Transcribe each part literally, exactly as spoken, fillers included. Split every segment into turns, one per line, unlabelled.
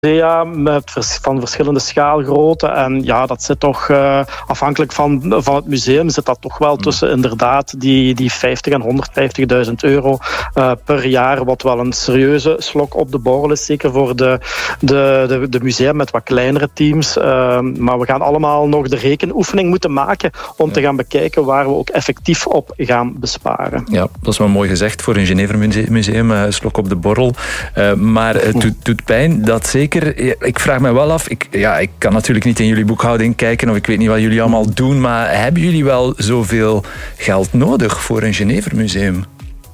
musea met vers- van verschillende schaalgrootte. En ja, dat zit toch, uh, afhankelijk van, van het museum, zit dat toch wel tussen inderdaad die, die vijftig en honderdvijftigduizend euro uh, per jaar, wat wel een serieuze slok op de borrel is, zeker voor de, de, de, de musea met wat kleinere teams. Uh, maar we gaan allemaal nog de rekenoefening moeten maken om ja. te gaan bekijken waar we ook effectief op gaan besparen.
Ja, dat is wel mooi gezegd voor een Genever museum, uh, slok op de borrel. Uh, maar het doet, doet pijn, dat zeker. Ik vraag me wel af, ik, ja, ik kan natuurlijk niet in jullie boekhouding kijken of ik weet niet wat jullie allemaal doen, maar hebben jullie wel zoveel geld nodig voor een Genever museum?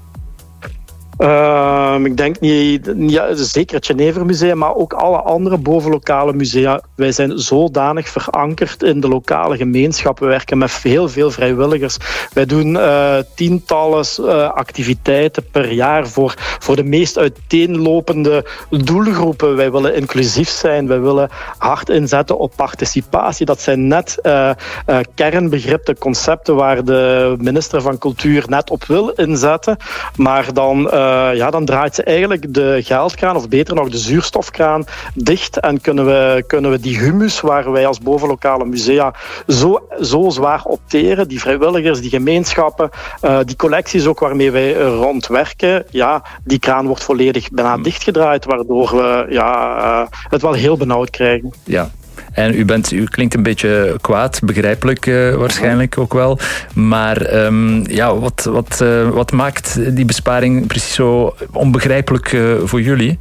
Uh, ik denk niet, ja, zeker het Genever Museum, maar ook alle andere bovenlokale musea. Wij zijn zodanig verankerd in de lokale gemeenschap. We werken met heel veel vrijwilligers. Wij doen uh, tientallen uh, activiteiten per jaar voor, voor de meest uiteenlopende doelgroepen. Wij willen inclusief zijn. Wij willen hard inzetten op participatie. Dat zijn net uh, uh, kernbegrippen, concepten waar de minister van Cultuur net op wil inzetten. Maar dan... Uh, Uh, ja, dan draait ze eigenlijk de geldkraan, of beter nog de zuurstofkraan, dicht. En kunnen we, kunnen we die humus waar wij als bovenlokale musea zo, zo zwaar opteren, die vrijwilligers, die gemeenschappen, uh, die collecties ook waarmee wij rondwerken, ja, die kraan wordt volledig bijna dichtgedraaid, waardoor we ja, uh, het wel heel benauwd krijgen.
Ja. En u, bent, u klinkt een beetje kwaad, begrijpelijk uh, waarschijnlijk ook wel. Maar um, ja, wat, wat, uh, wat maakt die besparing precies zo onbegrijpelijk uh, voor jullie?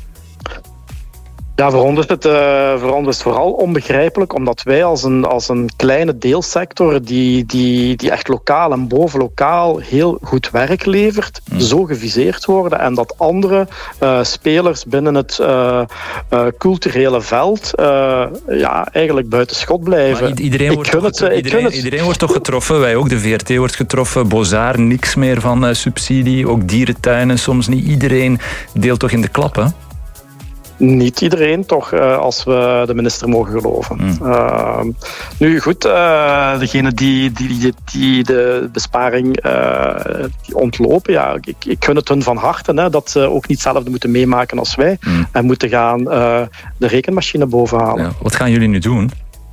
Ja, voor ons is het, uh, voor ons is het vooral onbegrijpelijk, omdat wij als een, als een kleine deelsector die, die, die echt lokaal en bovenlokaal heel goed werk levert, mm. zo geviseerd worden en dat andere uh, spelers binnen het uh, uh, culturele veld uh, ja, eigenlijk buiten schot blijven.
Maar iedereen, wordt toch, het, iedereen, het... iedereen wordt toch getroffen? Wij ook, de V R T wordt getroffen, Bozar, niks meer van uh, subsidie, ook dierentuinen soms niet. Iedereen deelt toch in de klappen?
Niet iedereen, toch, als we de minister mogen geloven. Mm. Uh, nu goed, uh, degene die, die, die de besparing uh, die ontlopen, ja, ik, ik gun het hun van harte, hè, dat ze ook niet hetzelfde moeten meemaken als wij mm. en moeten gaan uh, de rekenmachine bovenhalen. Ja,
wat gaan jullie nu doen?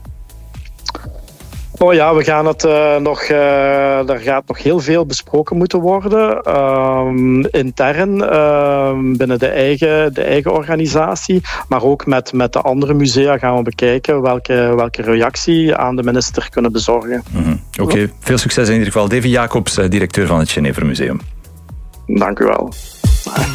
Oh ja, we gaan het uh, nog... Uh, er gaat nog heel veel besproken moeten worden. Um, intern, uh, binnen de eigen, de eigen organisatie. Maar ook met, met de andere musea gaan we bekijken welke, welke reactie aan de minister kunnen bezorgen.
Mm-hmm. Oké, okay. Veel succes in ieder geval. Davy Jacobs, directeur van het Genever Museum.
Dank u wel.